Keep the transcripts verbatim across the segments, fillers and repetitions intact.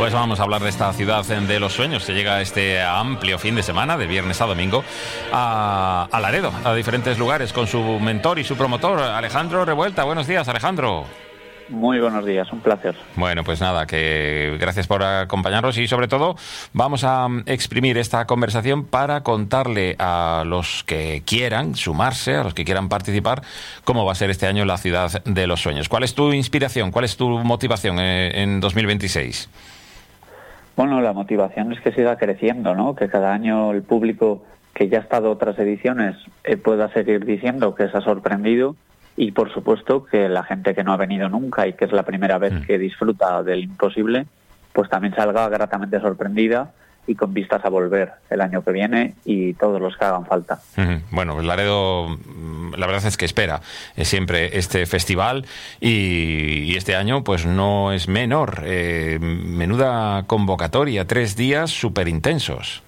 Pues vamos a hablar de esta ciudad de los sueños que llega este amplio fin de semana, de viernes a domingo, a, a Laredo, a diferentes lugares, con su mentor y su promotor, Alejandro Revuelta. Buenos días, Alejandro. Muy buenos días, un placer. Bueno, pues nada, que gracias por acompañarnos y sobre todo vamos a exprimir esta conversación para contarle a los que quieran sumarse, a los que quieran participar, cómo va a ser este año la ciudad de los sueños. ¿Cuál es tu inspiración? ¿Cuál es tu motivación en dos mil veintiséis? Bueno, la motivación es que siga creciendo, ¿no? Que cada año el público que ya ha estado otras ediciones eh, pueda seguir diciendo que se ha sorprendido. Y, por supuesto, que la gente que no ha venido nunca y que es la primera vez que disfruta del imposible, pues también salga gratamente sorprendida y con vistas a volver el año que viene y todos los que hagan falta. Bueno, pues Laredo, la verdad es que espera siempre este festival y, y este año pues no es menor. Eh, menuda convocatoria, tres días súper intensos.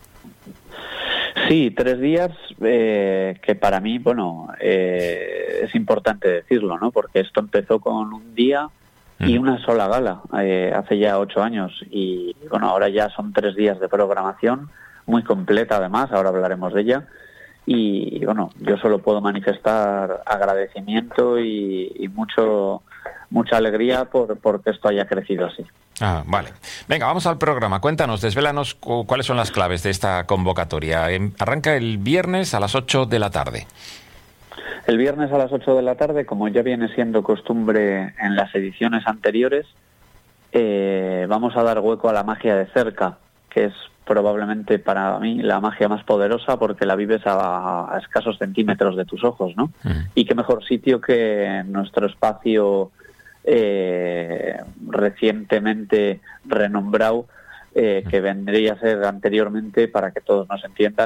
Sí, tres días eh, que para mí, bueno, eh, es importante decirlo, ¿no? Porque esto empezó con un día y una sola gala eh, hace ya ocho años y, bueno, ahora ya son tres días de programación muy completa además, ahora hablaremos de ella y, bueno, yo solo puedo manifestar agradecimiento y, y mucho mucha alegría por porque esto haya crecido así. Ah, vale. Venga, vamos al programa. Cuéntanos, desvélanos cu- cuáles son las claves de esta convocatoria. Arranca el viernes a las ocho de la tarde. El viernes a las ocho de la tarde, como ya viene siendo costumbre en las ediciones anteriores, eh, vamos a dar hueco a la magia de cerca, que es probablemente para mí la magia más poderosa porque la vives a, a escasos centímetros de tus ojos, ¿no? Uh-huh. Y qué mejor sitio que nuestro espacio Eh, recientemente renombrado, eh, que vendría a ser anteriormente, para que todos nos entiendan,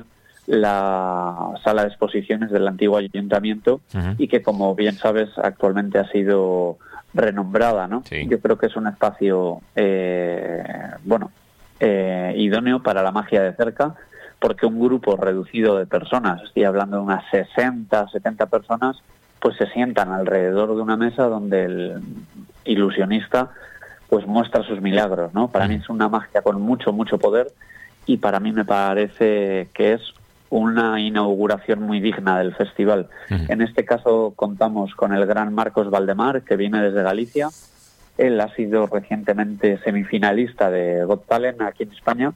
la sala de exposiciones del antiguo ayuntamiento, uh-huh. y que, como bien sabes, actualmente ha sido renombrada, ¿no? Sí. Yo creo que es un espacio eh, bueno eh, idóneo para la magia de cerca, porque un grupo reducido de personas, estoy hablando de unas sesenta, setenta personas, pues se sientan alrededor de una mesa donde el ilusionista pues muestra sus milagros, ¿no? Para mí es una magia con mucho, mucho poder y para mí me parece que es una inauguración muy digna del festival. Uh-huh. En este caso contamos con el gran Marcos Valdemar, que viene desde Galicia. Él ha sido recientemente semifinalista de Got Talent aquí en España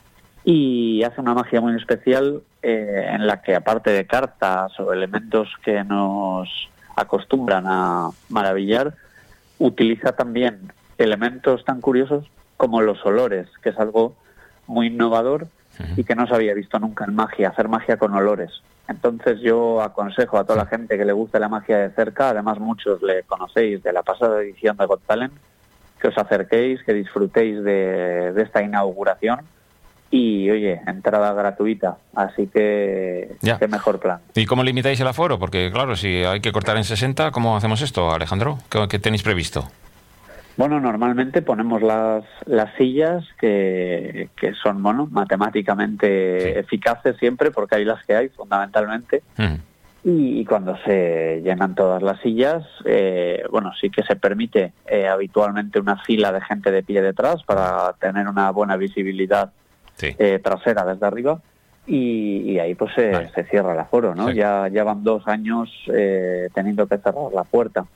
y hace una magia muy especial eh, en la que, aparte de cartas o elementos que nos acostumbran a maravillar, utiliza también elementos tan curiosos como los olores, que es algo muy innovador y que no se había visto nunca en magia, hacer magia con olores. Entonces yo aconsejo a toda la gente que le guste la magia de cerca, además muchos le conocéis de la pasada edición de Got Talent, que os acerquéis, que disfrutéis de, de esta inauguración. Y, oye, entrada gratuita, así que ya. Qué mejor plan. ¿Y cómo limitáis el aforo? Porque, claro, si hay que cortar en sesenta, ¿cómo hacemos esto, Alejandro? ¿Qué, qué tenéis previsto? Bueno, normalmente ponemos las las sillas que, que son, bueno, matemáticamente sí. eficaces siempre, porque hay las que hay, fundamentalmente. Uh-huh. Y, y cuando se llenan todas las sillas, eh, bueno, sí que se permite eh, habitualmente una fila de gente de pie detrás para tener una buena visibilidad. Sí. Eh, trasera desde arriba y, y ahí pues se, vale. se cierra el aforo, ¿no? Sí. Ya, ya van dos años eh, teniendo que cerrar la puerta.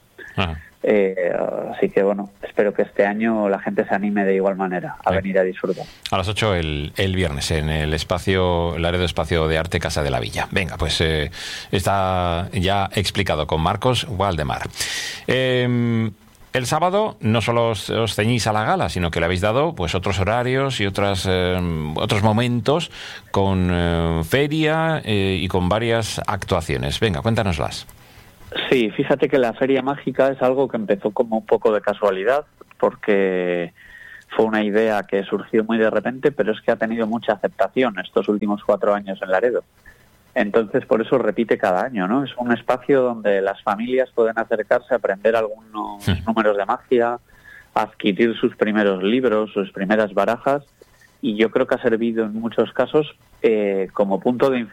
Eh, así que bueno, espero que este año la gente se anime de igual manera a sí. venir a disfrutar. A las ocho el, el viernes en el espacio, el Laredo Espacio de Arte Casa de la Villa. Venga, pues eh, está ya explicado con Marcos Valdemar. Eh, El sábado no solo os, os ceñís a la gala, sino que le habéis dado pues otros horarios y otras eh, otros momentos con eh, feria eh, y con varias actuaciones. Venga, cuéntanoslas. Sí, fíjate que la Feria Mágica es algo que empezó como un poco de casualidad, porque fue una idea que surgió muy de repente, pero es que ha tenido mucha aceptación estos últimos cuatro años en Laredo. Entonces, por eso repite cada año, ¿no? Es un espacio donde las familias pueden acercarse a aprender algunos sí. números de magia, adquirir sus primeros libros, sus primeras barajas, y yo creo que ha servido en muchos casos eh, como punto de